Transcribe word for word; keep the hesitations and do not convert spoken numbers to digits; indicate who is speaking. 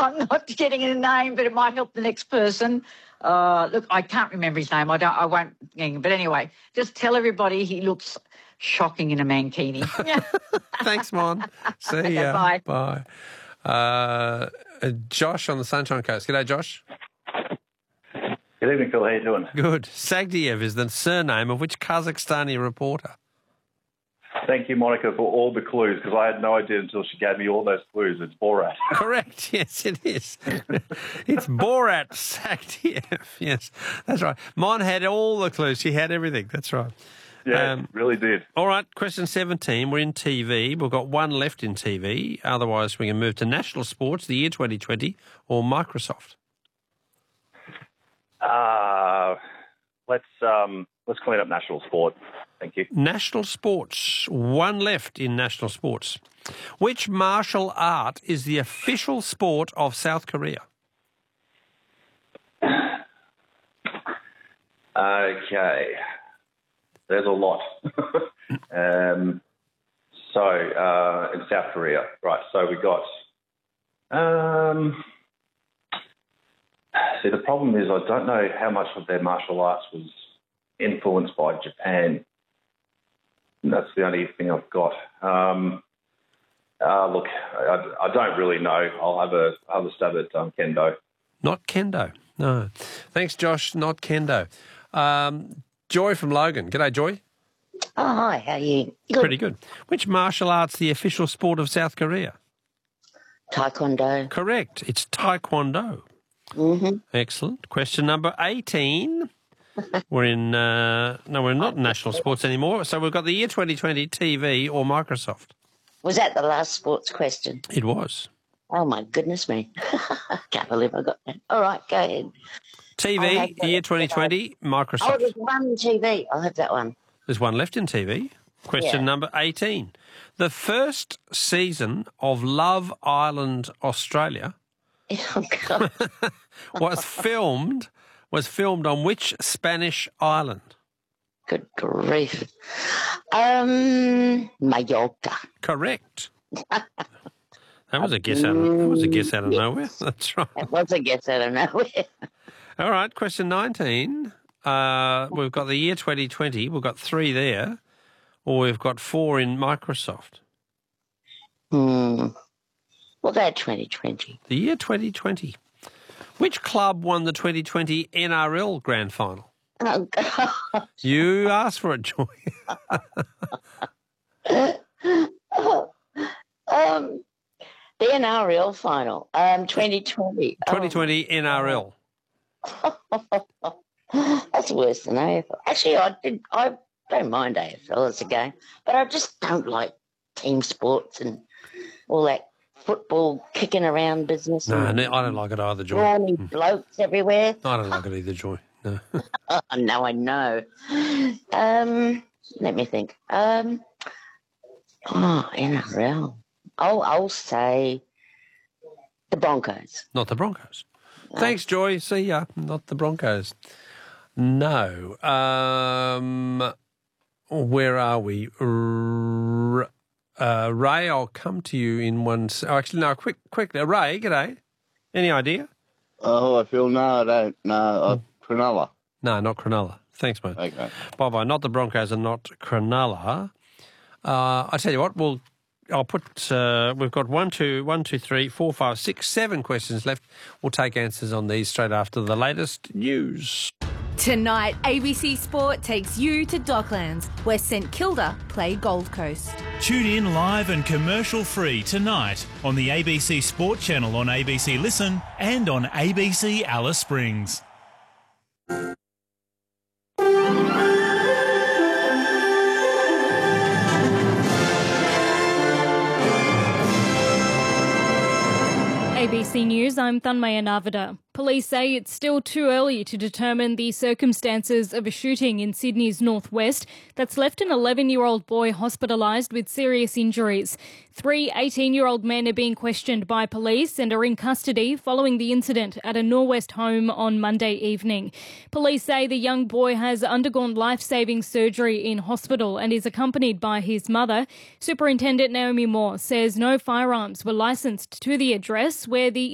Speaker 1: I'm not getting a name, but it might help the next person. Uh, look, I can't remember his name. I don't. I won't. But anyway, just tell everybody he looks shocking in a mankini.
Speaker 2: Thanks, Mon. See
Speaker 1: Okay,
Speaker 2: ya.
Speaker 1: bye.
Speaker 2: Bye. Uh, uh, Josh on the Sunshine Coast. G'day, Josh.
Speaker 3: Good evening, Phil. How you doing?
Speaker 2: Good. Sagdiyev is the surname of which Kazakhstani reporter?
Speaker 3: Thank you, Monica, for all the clues, because I had no idea until she gave me all those clues. It's Borat.
Speaker 2: Correct. Yes, it is. It's Borat Sagdiyev. Yes, that's right. Mon had all the clues. She had everything. That's right.
Speaker 3: Yeah,
Speaker 2: Um,
Speaker 3: really did.
Speaker 2: All right, question seventeen. We're in T V. We've got one left in T V. Otherwise, we can move to national sports, the year twenty twenty, or Microsoft.
Speaker 3: Uh, let's um, let's clean up national sport. Thank you.
Speaker 2: National sports. One left in national sports. Which martial art is the official sport of South Korea?
Speaker 3: Okay. There's a lot. um, so, uh, in South Korea, right, so we got... Um, see, the problem is I don't know how much of their martial arts was influenced by Japan. That's the only thing I've got. Um, uh, look, I, I don't really know. I'll have a, I'll have a stab at um, Kendo.
Speaker 2: Not Kendo, no. Thanks, Josh. Not Kendo. Um, Joy from Logan. G'day, Joy.
Speaker 4: Oh, hi, how are you? Good.
Speaker 2: Pretty good. Which martial art's the official sport of South Korea?
Speaker 4: Taekwondo.
Speaker 2: Correct. It's Taekwondo.
Speaker 4: Mm-hmm.
Speaker 2: Excellent. Question number eighteen. We're in, uh, no, we're not in national sports anymore. So we've got the year twenty twenty T V or Microsoft.
Speaker 4: Was that the last sports question?
Speaker 2: It was.
Speaker 4: Oh, my goodness me. Can't believe I got that. All right, go ahead.
Speaker 2: T
Speaker 4: I'll
Speaker 2: V,
Speaker 4: have that.
Speaker 2: year twenty twenty,
Speaker 4: Oh,
Speaker 2: Microsoft.
Speaker 4: there's one T V. I'll have that one.
Speaker 2: There's one left in T V. Question
Speaker 4: Yeah.
Speaker 2: number eighteen. The first season of Love Island Australia
Speaker 4: Oh, God.
Speaker 2: was filmed was filmed on which Spanish island?
Speaker 4: Good grief. Um, Mallorca.
Speaker 2: Correct. That was a guess out of, that was a guess out of nowhere. That's right.
Speaker 4: That was a guess out of nowhere.
Speaker 2: All right, question nineteen. Uh, we've got the year twenty twenty. We've got three there, or we've got four in Microsoft.
Speaker 4: Hmm. Well, that twenty twenty.
Speaker 2: The year twenty twenty. Which club won the twenty twenty N R L Grand Final?
Speaker 4: Oh, God.
Speaker 2: You asked for it, Joy.
Speaker 4: um, the N R L final, um, twenty twenty.
Speaker 2: twenty twenty N R L.
Speaker 4: That's worse than A F L. Actually, I did. I don't mind A F L as a game, but I just don't like team sports and all that football kicking around business.
Speaker 2: No,
Speaker 4: and
Speaker 2: no, I don't like it either, Joy.
Speaker 4: brawny blokes everywhere.
Speaker 2: I don't like it either, Joy. No.
Speaker 4: Oh, no, I know. Um, let me think. Um, oh, N R L. I'll, I'll say the Broncos.
Speaker 2: Not the Broncos. Thanks, Joy. See ya. Not the Broncos. No. Um, where are we? R- uh, Ray, I'll come to you in one... Se- oh, actually, no, quick, quick. Uh, Ray, g'day. Any idea?
Speaker 5: Oh, I feel no, I don't. No, uh, Cronulla.
Speaker 2: No, not Cronulla. Thanks, mate.
Speaker 5: Okay.
Speaker 2: Bye-bye. Not the Broncos and not Cronulla. Uh, I tell you what, we'll... I'll put, uh, we've got one, two, one, two, three, four, five, six, seven questions left. We'll take answers on these straight after the latest news.
Speaker 6: Tonight, A B C Sport takes you to Docklands, where St Kilda play Gold Coast.
Speaker 7: Tune in live and commercial-free tonight on the A B C Sport channel on A B C Listen and on A B C Alice Springs.
Speaker 8: A B C News, I'm Thanmaya Navada. Police say it's still too early to determine the circumstances of a shooting in Sydney's northwest that's left an eleven-year-old boy hospitalised with serious injuries. Three eighteen-year-old men are being questioned by police and are in custody following the incident at a Norwest home on Monday evening. Police say the young boy has undergone life-saving surgery in hospital and is accompanied by his mother. Superintendent Naomi Moore says no firearms were licensed to the address where the